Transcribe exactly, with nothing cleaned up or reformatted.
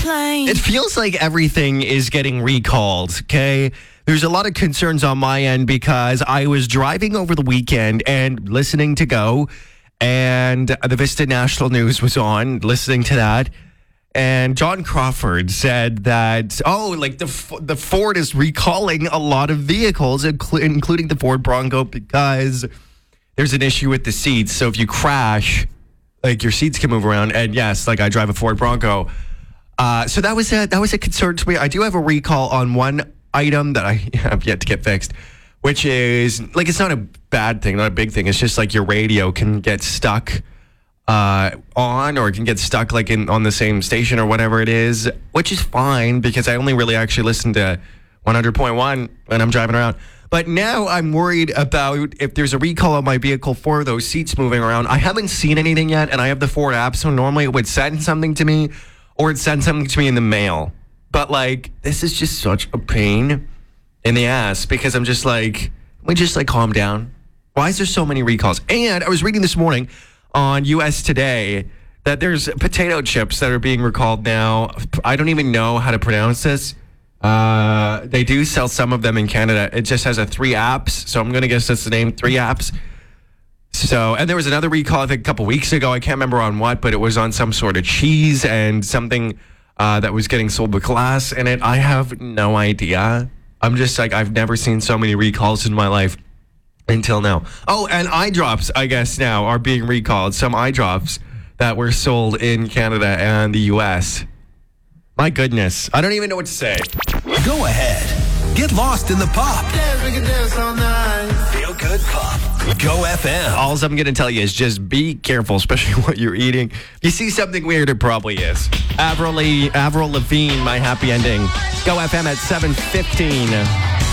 plane. It feels like everything is getting recalled, okay? There's a lot of concerns on my end because I was driving over the weekend and listening to Go, and the Vista National News was on, listening to that. And John Crawford said that, oh, like the the Ford is recalling a lot of vehicles, inclu- including the Ford Bronco, because there's an issue with the seats. So if you crash, like your seats can move around. And yes, like I drive a Ford Bronco. Uh, so that was a, that was a concern to me. I do have a recall on one item that I have yet to get fixed, which is like, it's not a bad thing, not a big thing. It's just like your radio can get stuck uh, on, or it can get stuck like in on the same station or whatever it is, which is fine because I only really actually listen to one hundred point one when I'm driving around. But now I'm worried about if there's a recall on my vehicle for those seats moving around. I haven't seen anything yet, and I have the Ford app, so normally it would send something to me or it'd send something to me in the mail. But like, this is just such a pain in the ass because I'm just like, can we just like calm down? Why is there so many recalls? And I was reading this morning on U S Today that there's potato chips that are being recalled now. I don't even know how to pronounce this. Uh, they do sell some of them in Canada. It just has a three apps, so I'm going to guess that's the name, three apps. So, and there was another recall, I think, a couple weeks ago. I can't remember on what, but it was on some sort of cheese and something uh, that was getting sold with glass in it. I have no idea. I'm just like, I've never seen so many recalls in my life until now. Oh, and eye drops, I guess, now are being recalled. Some eye drops that were sold in Canada and the U S. My goodness. I don't even know what to say. Go ahead. Get lost in the pop. Dance, we can dance all night. Feel good pop. Go F M. All I'm going to tell you is just be careful, especially what you're eating. If you see something weird, it probably is. Avril, Le- Avril Lavigne, My Happy Ending. Go F M at seven fifteen.